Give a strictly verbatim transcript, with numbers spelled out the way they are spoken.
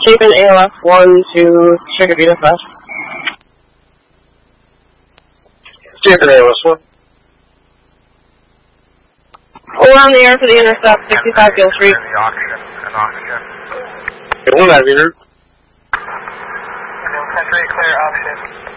Chapin A L F one to Sugar Beat Flash. Chapin A L F one. Hold on the air for the intercept, sixty-five Gill Street. The oxygen, and oxygen. Okay, one out of here. Country clear oxygen.